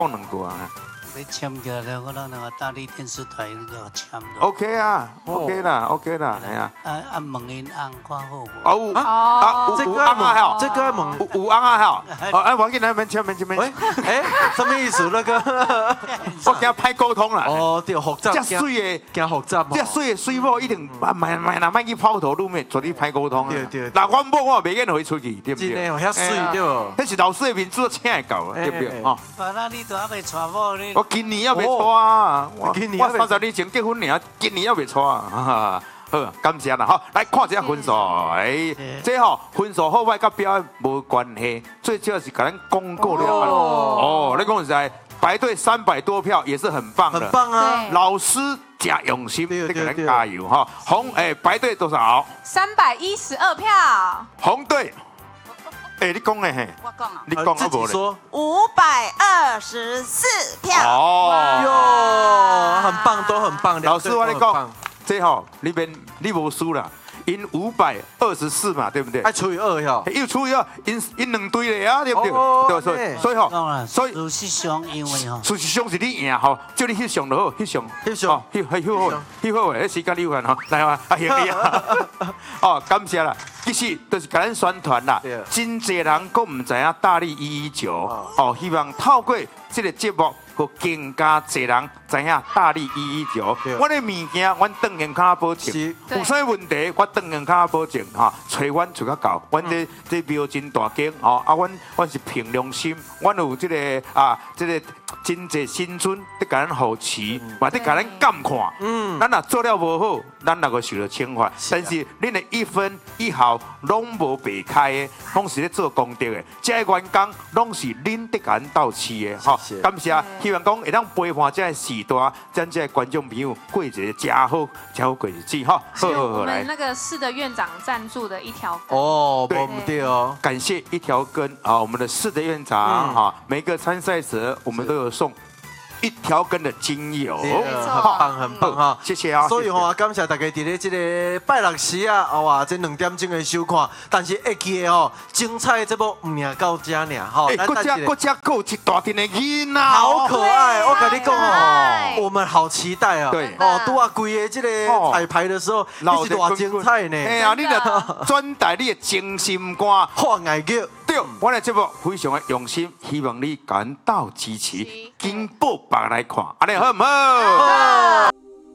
讲两句啊。 你签起来，我让那个大力电视台那个签了。 OK 啊，OK 啦，OK 啦，哎呀。 问因翁看好无？ 哦有翁啊吼， 这个问有翁啊吼。哦，我紧来免签。 哎，什么意思？那个我惊歹沟通啦。 哦，对，复杂， 这水的， 惊复杂。 这水的水某一定莫去抛头露面，绝对歹沟通啊。 对。 那阮某我袂瘾回出去，对不对？ 真的，遐水对。 迄是老师的面子请会到，对不对？哦。 爸，那你都还没娶某呢？ 我今年还袂娶啊！我今年 30年前结婚尔，今年还袂娶啊！好，感谢啦！好，来看一下分数。哎，这吼分数好坏甲表演无关系，最主要是甲咱公告了。哦，你讲实在，排队300多票也是很棒的， 很棒啊！ 老师加用心，你给咱加油哈！排队多少 ？312票。 红队。 哎，你讲的嘿， 我讲啊， 你讲啊无说 524票。 哦， 很棒，都很棒。 老师，我跟你讲，这吼你无输啦，因524嘛，对不对？ 还除以2哟， 又除以2，因两队了啊，对不对？对，所以吼， 所以事实上因为吼， 事实上是你赢吼，叫你翕相就好，翕相，翕好，迄时间你有闲吼，来啊，行啊，哦，感谢啦。 其实就是甲咱宣传啦，真侪人佫唔知影大力119，哦，希望透过这个节目，佫更加侪人知影大力119。阮的物件，阮当然卡保证，有啥问题，我当然卡保证哈，找阮就较到。阮这标真大间，哦，啊，阮是凭良心，阮有这个真侪新村在甲咱扶持，或者甲咱监看。咱若做了无好，咱也会受到惩罚。但是恁的一分一毫。 拢无白开的，拢是咧做功德的。这个员工拢是恁得甲咱斗市的，吼，感谢。希望讲会当陪伴这个时代，咱这个观众朋友过一个真好过日子，哈。 好，我们那个市的院长赞助的一条根。 哦，对哦， 感谢一条根啊，我们的市的院长哈，每个参赛者我们都有送。 一条根的精油， 很棒哈！ 谢谢啊！ 所以吼，感谢大家伫咧这个拜六时啊，哇，这2点钟的收看，但是会记的吼，精彩这部唔赢到这尔吼， 国家有一大群的囡仔， 好可爱！我跟你讲哦，我们好期待啊！ 对哦，拄啊规个这个彩排的时候，你是多精彩呢！ 哎呀，你的转达你的真心肝， 看爱叫。 对，我的节目非常的用心，希望你感到支持，经播放来看，安尼好唔好？